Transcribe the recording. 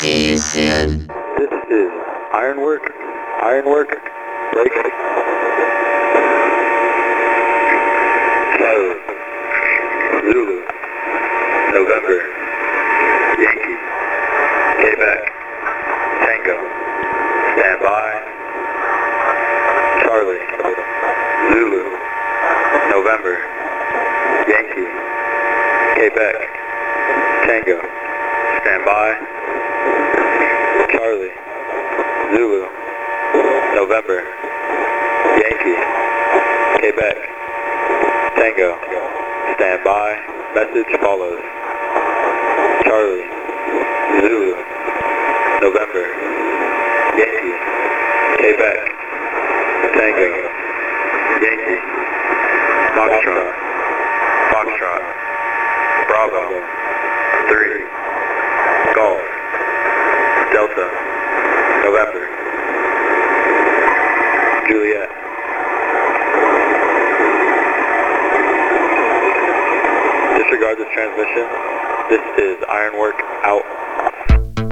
Station. This is Ironwork, break. Charlie, Zulu, November, Yankee, Quebec, Tango, stand by. Charlie, Zulu, November, Yankee, Quebec, Tango, stand by. Charlie, Zulu, November, Yankee, Quebec, Tango, stand by. Message follows. Charlie, Zulu, November, Yankee, Quebec, Tango, Yankee, Foxtrot, Bravo, 3, Golf, Delta, November, Juliet. Disregard this transmission. This is Ironwork out.